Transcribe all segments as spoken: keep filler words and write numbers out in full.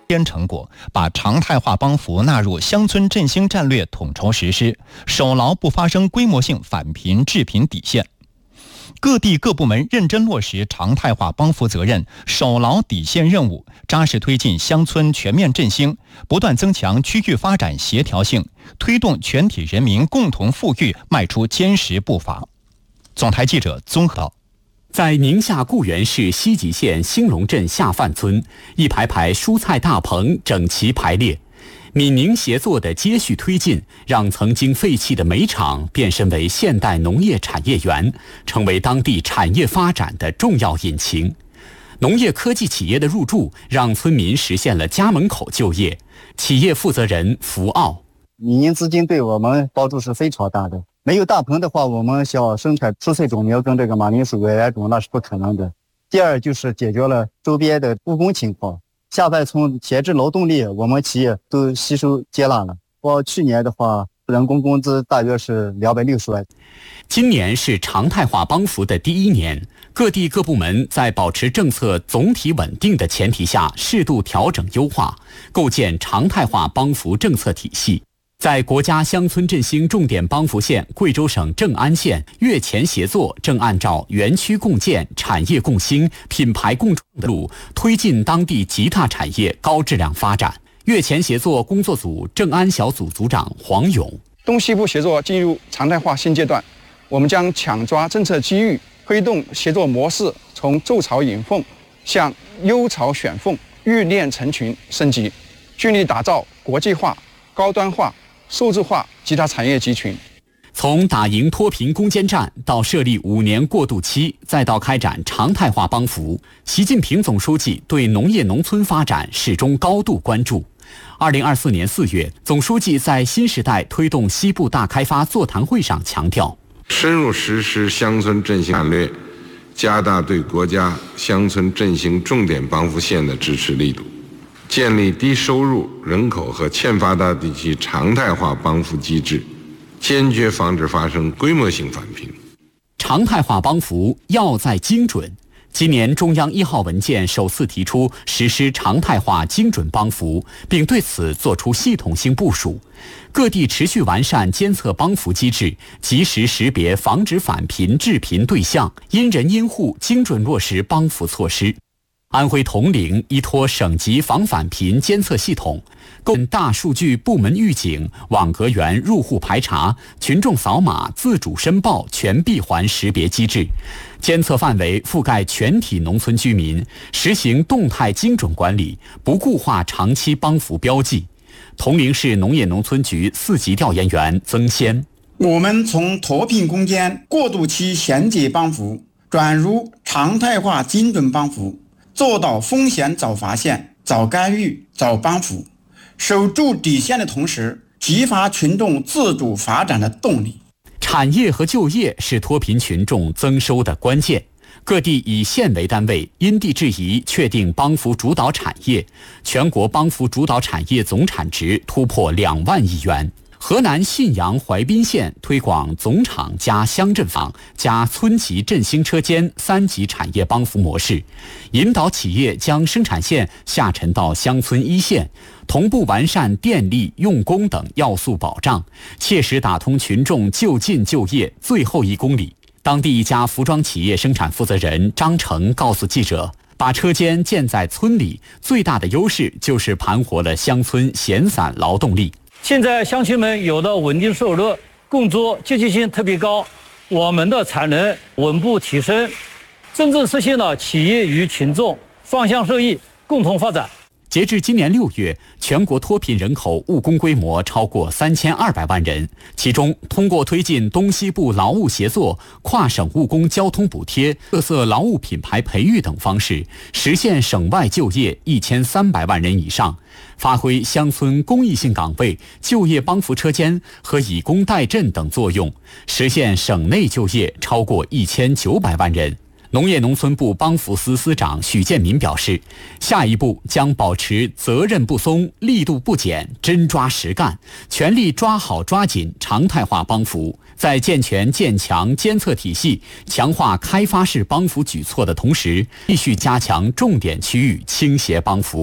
边成果，把常态化帮扶纳入乡村振兴战略统筹实施，守牢不发生规模性返贫致贫底线。各地各部门认真落实常态化帮扶责任，守牢底线任务，扎实推进乡村全面振兴，不断增强区域发展协调性，推动全体人民共同富裕迈出坚实步伐。总台记者综合报道。 在宁夏固原市西吉县兴隆镇下范村，一排排蔬菜大棚整齐排列，闽宁协作的接续推进，让曾经废弃的煤厂变身为现代农业产业园，成为当地产业发展的重要引擎。农业科技企业的入驻，让村民实现了家门口就业。企业负责人福奥： 闽宁资金对我们帮助是非常大的。没有大棚的话，我们想生产蔬菜种苗跟这个马铃薯、野种那是不可能的。第二就是解决了周边的务工情况。下范村闲置劳动力，我们企业都吸收接纳了。我去年的话，人工工资大约是两百六十万。 今年是常态化帮扶的第一年，各地各部门在保持政策总体稳定的前提下，适度调整优化，构建常态化帮扶政策体系。在国家乡村振兴重点帮扶县贵州省正安县，越前协作正按照园区共建、产业共兴、品牌共创的路，推进当地吉他产业高质量发展。越前协作工作组正安小组组长黄勇： 东西部协作进入常态化新阶段，我们将抢抓政策机遇，推动协作模式从筑巢引凤向优巢选凤、育链成群升级，聚力打造国际化、高端化、数字化吉他产业集群。 从打赢脱贫攻坚战到设立五年过渡期，再到开展常态化帮扶，习近平总书记对农业农村发展始终高度关注。二零二四年四月，总书记在新时代推动西部大开发座谈会上强调， 深入实施乡村振兴战略，加大对国家乡村振兴重点帮扶县的支持力度，建立低收入人口和欠发达地区常态化帮扶机制，坚决防止发生规模性返贫。 常态化帮扶要在精准。今年中央一号文件首次提出实施常态化精准帮扶，并对此作出系统性部署。各地持续完善监测帮扶机制，及时识别防止返贫致贫对象，因人因户精准落实帮扶措施。安徽铜陵依托省级防返贫监测系统，构建大数据部门预警、网格员入户排查、群众扫码自主申报全闭环识别机制，监测范围覆盖全体农村居民，实行动态精准管理，不固化长期帮扶标记。铜陵市农业农村局四级调研员曾先： 我们从脱贫攻坚过渡期衔接帮扶转入常态化精准帮扶，做到风险早发现、早干预、早帮扶，守住底线的同时，激发群众自主发展的动力。 产业和就业是脱贫群众增收的关键。各地以县为单位，因地制宜确定帮扶主导产业，全国帮扶主导产业总产值突破两万亿元。河南信阳淮滨县推广总厂加乡镇房加村级振兴车间三级产业帮扶模式，引导企业将生产线下沉到乡村一线，同步完善电力、用工等要素保障，切实打通群众就近就业最后一公里。当地一家服装企业生产负责人张成告诉记者，把车间建在村里，最大的优势就是盘活了乡村闲散劳动力。 现在乡亲们有了稳定收入，工作积极性特别高，我们的产能稳步提升，真正实现了企业与群众双向受益，共同发展。 截至今年六月，全国脱贫人口务工规模超过三千二百万人，其中通过推进东西部劳务协作、跨省务工交通补贴、特色劳务品牌培育等方式，实现省外就业一千三百万人以上，发挥乡村公益性岗位、就业帮扶车间和以工代赈等作用，实现省内就业超过一千九百万人。农业农村部帮扶司司长许建民表示，下一步将保持责任不松、力度不减，真抓实干，全力抓好抓紧常态化帮扶。在健全建强监测体系、强化开发式帮扶举措的同时，继续加强重点区域倾斜帮扶。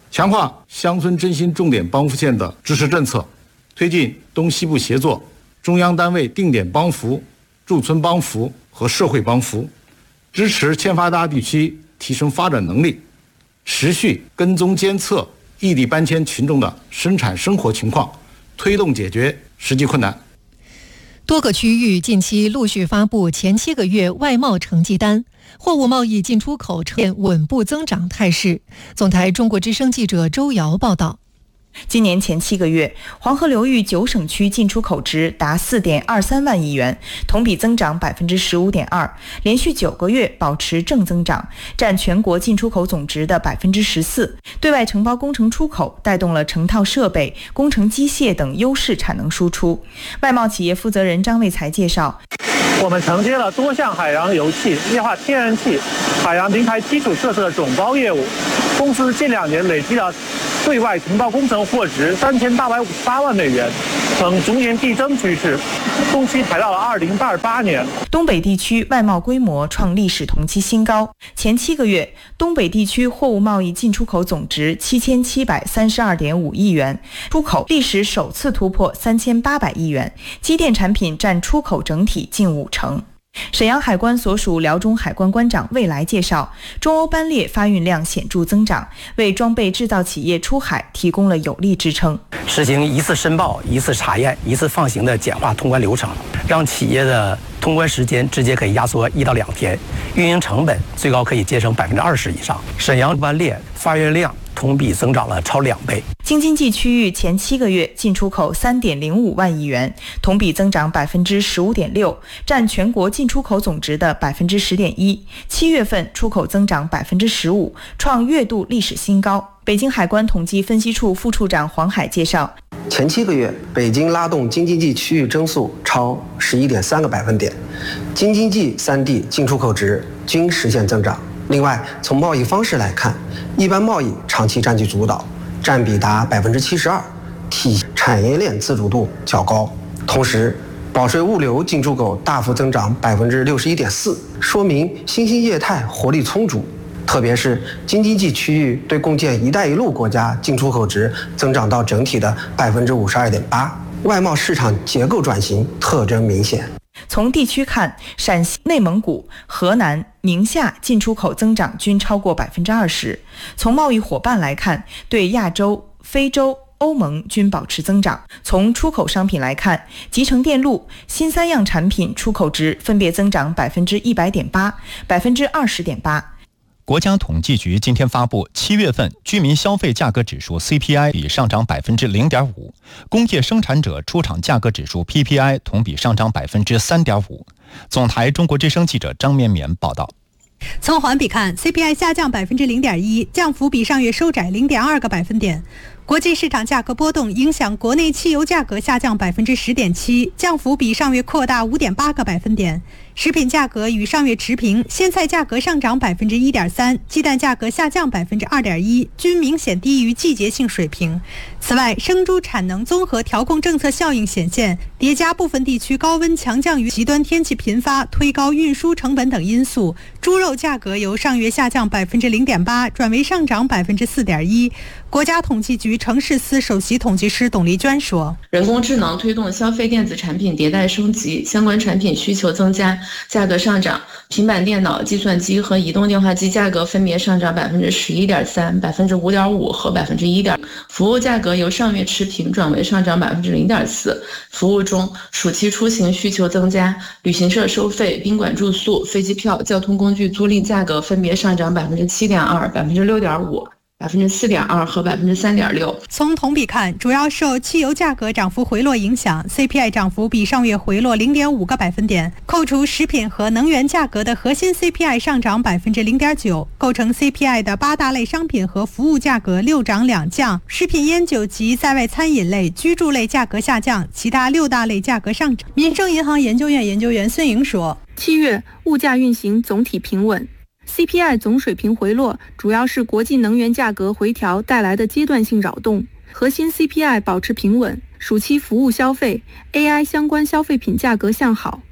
强化乡村振兴重点帮扶线的支持政策，推进东西部协作、中央单位定点帮扶、驻村帮扶和社会帮扶，支持欠发达地区提升发展能力，持续跟踪监测异地搬迁群众的生产生活情况，推动解决实际困难。 多个区域近期陆续发布前七个月外贸成绩单，货物贸易进出口呈现稳步增长态势。总台中国之声记者周瑶报道。 今年前七个月，黄河流域九省区进出口值达四点二三万亿元，同比增长百分之十五点二，连续九个月保持正增长，占全国进出口总值的百分之十四。对外承包工程出口带动了成套设备、工程机械等优势产能输出。外贸企业负责人张卫才介绍， 我们承接了多项海洋油气、液化天然气、海洋平台基础设施的总包业务。公司近两年累计了对外承包工程货值三千八百五十八万美元，呈逐年递增趋势，中期排到了二零二八年。 东北地区外贸规模创历史同期新高，前七个月，东北地区货物贸易进出口总值七千七百三十二点五亿元，出口历史首次突破三千八百亿元，机电产品占出口整体近五成。沈阳海关所属辽中海关关长魏来介绍，中欧班列发运量显著增长，为装备制造企业出海提供了有力支撑。 实行一次申报、一次查验、一次放行的简化通关流程，让企业的通关时间直接可以压缩一到两天，运营成本最高可以节省百分之二十以上。沈阳班列发运量同比增长了超两倍。 京津冀区域前七个月进出口三点零五万亿元，同比增长百分之十五点六，占全国进出口总值的百分之十点一。七月份出口增长百分之十五，创月度历史新高。北京海关统计分析处副处长黄海介绍， 前七个月，北京拉动京津冀区域增速超十一点三个百分点，京津冀三地进出口值均实现增长。另外，从贸易方式来看，一般贸易长期占据主导，占比达百分之七十二，体现产业链自主度较高。同时，保税物流进出口大幅增长百分之六十一点四，说明新兴业态活力充足。特别是京津冀区域对共建“一带一路”国家进出口值增长到整体的百分之五十二点八，外贸市场结构转型特征明显。 从地区看，陕西、内蒙古、河南、宁夏进出口增长均超过百分之二十。从贸易伙伴来看，对亚洲、非洲、欧盟均保持增长。从出口商品来看，集成电路、新三样产品出口值分别增长百分之一百点八、百分之二十点八。 国家统计局今天发布七月份居民消费价格指数 C P I 比上涨百分之零点五，工业生产者出厂价格指数 P P I 同比上涨百分之三点五。总台中国之声记者张绵绵报道。 从环比看 ，C P I 下降百分之零点一，降幅比上月收窄零点二个百分点。国际市场价格波动影响国内汽油价格下降百分之十点七，降幅比上月扩大五点八个百分点。食品价格与上月持平，鲜菜价格上涨百分之一点三，鸡蛋价格下降百分之二点一，均明显低于季节性水平。此外，生猪产能综合调控政策效应显现，叠加部分地区高温强降雨、极端天气频发，推高运输成本等因素，猪肉价格由上月下降百分之零点八，转为上涨百分之四点一。国家统计局城市司首席统计师董丽娟说：“ 人工智能推动消费电子产品迭代升级，相关产品需求增加，价格上涨。平板电脑、计算机和移动电话机价格分别上涨百分之十一点三、百分之五点五和百分之一点。服务价格由上月持平转为上涨百分之零点四。服务中，暑期出行需求增加，旅行社收费、宾馆住宿、飞机票、交通工具租赁价格分别上涨百分之七点二、百分之六点五。”百分之四点二和百分之三点六。 从同比看，主要受汽油价格涨幅回落影响 ，C P I 涨幅比上月回落零点五个百分点。扣除食品和能源价格的核心 C P I 上涨百分之零点九，构成 C P I 的八大类商品和服务价格六涨两降，食品烟酒及在外餐饮类、居住类价格下降，其他六大类价格上涨。民生银行研究院研究员孙莹说：“ 七月物价运行总体平稳。C P I 总水平回落，主要是国际能源价格回调带来的阶段性扰动，核心 C P I 保持平稳。暑期服务消费、A I 相关消费品价格向好，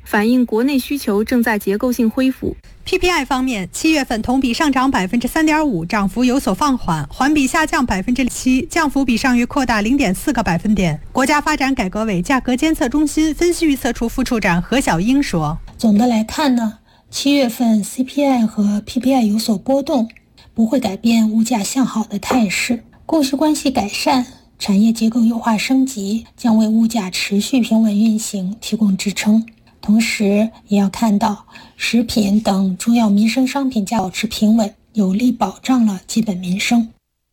反映国内需求正在结构性恢复。 P P I 方面，七月份同比上涨百分之三点五，涨幅有所放缓，环比下降百分之七，降幅比上月扩大零点四个百分点。国家发展改革委价格监测中心分析预测处副处长何小英说：“ 总的来看呢，七月份 C P I 和 P P I 有所波动，不会改变物价向好的态势。供需关系改善，产业结构优化升级，将为物价持续平稳运行提供支撑。”同时也要看到食品等主要民生商品价保持平稳，有力保障了基本民生。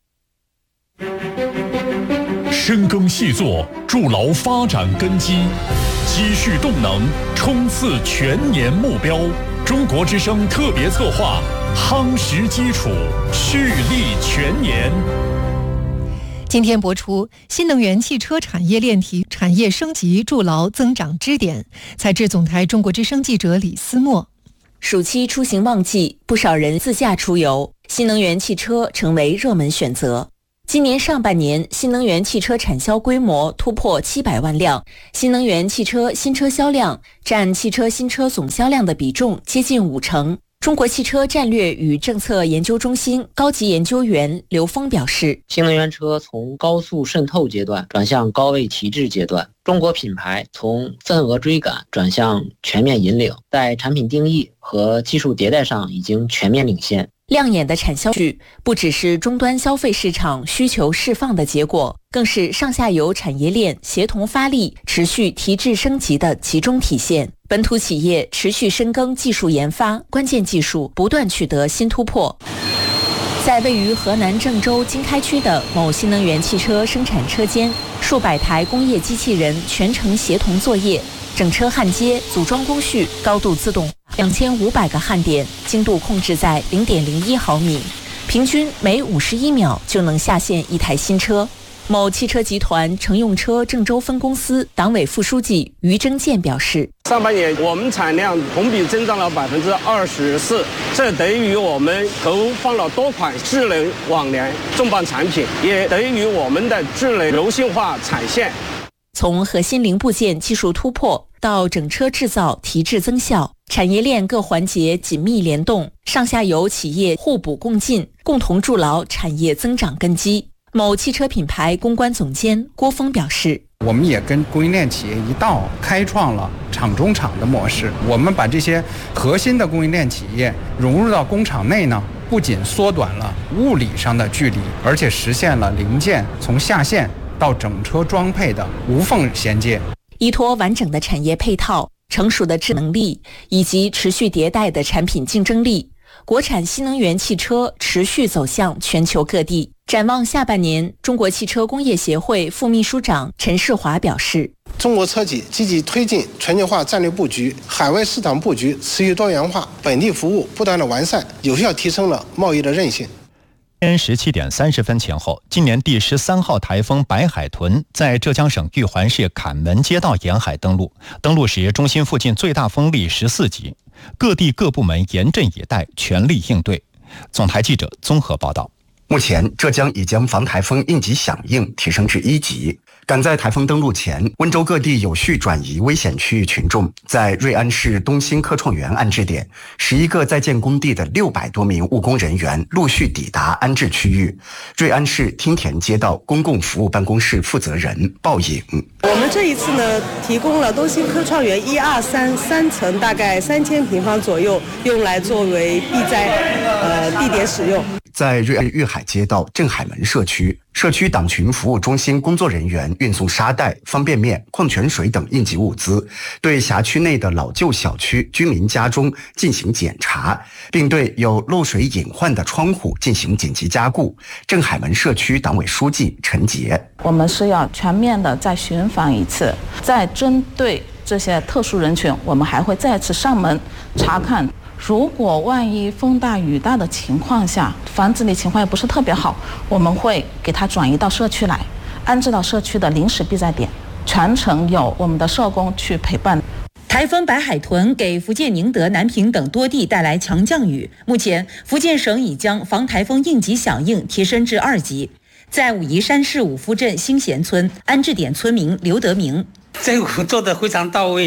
深耕细作，筑牢发展根基，积蓄动能，冲刺全年目标。中国之声特别策划，夯实基础，蓄力全年。 今天播出新能源汽车产业链提产业升级，筑牢增长支点。采制总台中国之声记者李思墨。 暑期出行旺季，不少人自驾出游，新能源汽车成为热门选择。今年上半年，新能源汽车产销规模突破七百万辆，新能源汽车新车销量占汽车新车总销量的比重接近五成。中国汽车战略与政策研究中心高级研究员刘峰表示， 新能源车从高速渗透阶段转向高位提质阶段，中国品牌从份额追赶转向全面引领，在产品定义和技术迭代上已经全面领先。 亮眼的产销率不只是终端消费市场需求释放的结果，更是上下游产业链协同发力、持续提质升级的集中体现。本土企业持续深耕技术研发，关键技术不断取得新突破。在位于河南郑州经开区的某新能源汽车生产车间，数百台工业机器人全程协同作业，整车焊接、组装工序高度自动，两千五百个焊点，精度控制在零点零一毫米，平均每五十一秒就能下线一台新车。某汽车集团乘用车郑州分公司党委副书记于征建表示， 上半年我们产量同比增长了百分之二十四，这得益于我们投放了多款智能网联重磅产品，也得益于我们的智能柔性化产线。 从核心零部件技术突破到整车制造提质增效，产业链各环节紧密联动，上下游企业互补共进，共同筑牢产业增长根基。某汽车品牌公关总监郭峰表示， 我们也跟供应链企业一道开创了厂中厂的模式，我们把这些核心的供应链企业融入到工厂内呢，不仅缩短了物理上的距离，而且实现了零件从下线到整车装配的无缝衔接。 依托完整的产业配套、成熟的智能力以及持续迭代的产品竞争力，国产新能源汽车持续走向全球各地。展望下半年，中国汽车工业协会副秘书长陈世华表示， 中国车企积极推进全球化战略布局，海外市场布局持续多元化，本地服务不断的完善，有效提升了贸易的韧性。 天十七点三十分前后，今年第十三号台风白海豚在浙江省玉环市坎门街道沿海登陆，登陆时中心附近最大风力十四级，各地各部门严阵以待，全力应对。总台记者综合报道。 目前，浙江已将防台风应急响应提升至一级。赶在台风登陆前，温州各地有序转移危险区域群众，在瑞安市东兴科创园安置点，十一个在建工地的六百多名务工人员陆续抵达安置区域。瑞安市汀田街道公共服务办公室负责人鲍颖： 我们这一次呢，提供了东兴科创园一二三三层，大概三千平方左右，用来作为避灾呃地点使用。 在瑞安粤海街道镇海门社区，社区党群服务中心工作人员运送沙袋、方便面、矿泉水等应急物资，对辖区内的老旧小区居民家中进行检查，并对有漏水隐患的窗户进行紧急加固。镇海门社区党委书记陈杰： 我们是要全面的再巡访一次，再针对这些特殊人群，我们还会再次上门查看。如果万一风大雨大的情况下，房子里情况也不是特别好，我们会给他转移到社区来，安置到社区的临时避灾点，全程由我们的社工去陪伴。 台风白海豚给福建宁德、南平等多地带来强降雨，目前福建省已将防台风应急响应提升至二级。在武夷山市五福镇新贤村安置点村民刘德明： 这个做得非常到位了，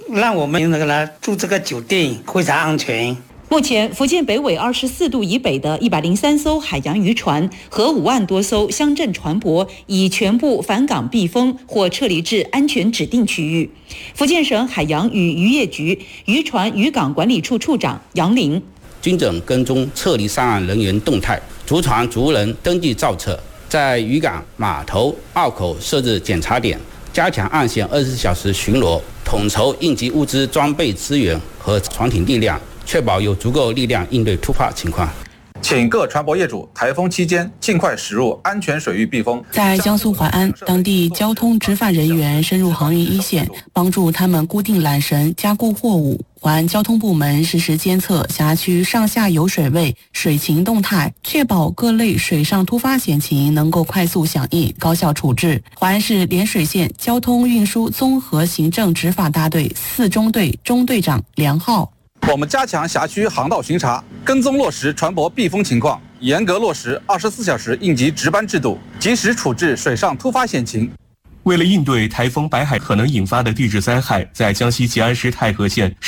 让我们那个来住这个酒店非常安全。 目前，福建北纬二十四度以北的一百零三艘海洋渔船和五万多艘乡镇船舶已全部返港避风或撤离至安全指定区域。福建省海洋与渔业局渔船渔港管理处处长杨林： 均整跟踪撤离上岸人员动态，逐船逐人登记造册，在渔港、码头、澳口设置检查点，加强岸线二十四小时巡逻，统筹应急物资、装备资源和船艇力量，确保有足够力量应对突发情况。 请各船舶业主台风期间尽快驶入安全水域避风。 在江苏淮安，当地交通执法人员深入航运一线，帮助他们固定缆绳、加固货物。淮安交通部门实时监测辖区上下游水位、水情动态，确保各类水上突发险情能够快速响应、高效处置。淮安市涟水县交通运输综合行政执法大队四中队中队长梁浩： 我们加强辖区航道巡查，跟踪落实船舶避风情况，严格落实二十四小时应急值班制度，及时处置水上突发险情。 为了应对台风白海可能引发的地质灾害，在江西吉安市太和县